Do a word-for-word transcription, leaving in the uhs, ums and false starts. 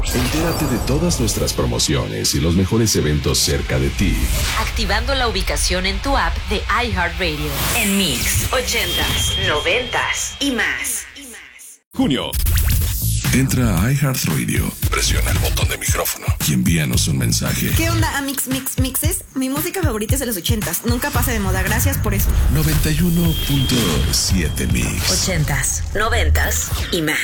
Entérate de todas nuestras promociones y los mejores eventos cerca de ti, activando la ubicación en tu app de iHeartRadio. En Mix, ochentas, noventas y más. Junio. Entra a iHeartRadio, presiona el botón de micrófono y envíanos un mensaje. ¿Qué onda, Amix Mix Mixes? Mi música favorita es de los ochentas. Nunca pasa de moda. Gracias por eso. noventa y uno punto siete Mix. Ochentas, noventas y más.